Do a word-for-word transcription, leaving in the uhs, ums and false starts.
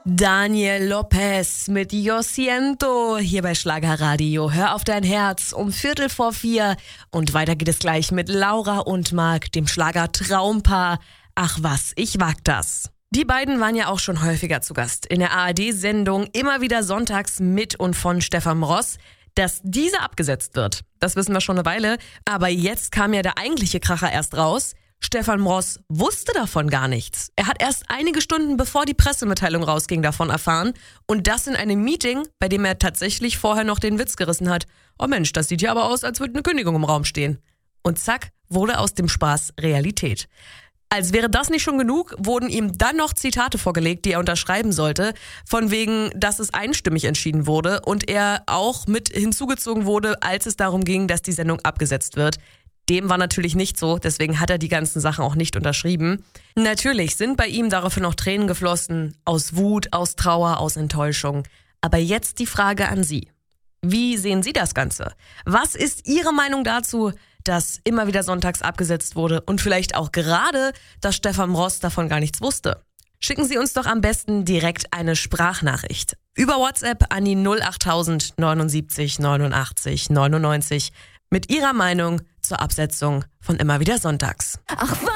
Daniel Lopez mit Yo Siento hier bei Schlagerradio. Hör auf dein Herz um Viertel vor vier. Und weiter geht es gleich mit Laura und Marc, dem Schlager-Traumpaar. Ach was, ich wag das. Die beiden waren ja auch schon häufiger zu Gast in der A R D-Sendung immer wieder sonntags mit und von Stefan Ross. Dass diese abgesetzt wird, das wissen wir schon eine Weile. Aber jetzt kam ja der eigentliche Kracher erst raus. Stefan Ross wusste davon gar nichts. Er hat erst einige Stunden bevor die Pressemitteilung rausging davon erfahren. Und das in einem Meeting, bei dem er tatsächlich vorher noch den Witz gerissen hat. Oh Mensch, das sieht ja aber aus, als würde eine Kündigung im Raum stehen. Und zack, wurde aus dem Spaß Realität. Als wäre das nicht schon genug, wurden ihm dann noch Zitate vorgelegt, die er unterschreiben sollte, von wegen, dass es einstimmig entschieden wurde und er auch mit hinzugezogen wurde, als es darum ging, dass die Sendung abgesetzt wird. Dem war natürlich nicht so, deswegen hat er die ganzen Sachen auch nicht unterschrieben. Natürlich sind bei ihm daraufhin noch Tränen geflossen, aus Wut, aus Trauer, aus Enttäuschung. Aber jetzt die Frage an Sie. Wie sehen Sie das Ganze? Was ist Ihre Meinung dazu, dass immer wieder sonntags abgesetzt wurde und vielleicht auch gerade, dass Stefan Ross davon gar nichts wusste? Schicken Sie uns doch am besten direkt eine Sprachnachricht. Über WhatsApp an die null achttausend neunundsiebzig neunundachtzig neunundneunzig mit Ihrer Meinung zur Absetzung von immer wieder sonntags. Ach,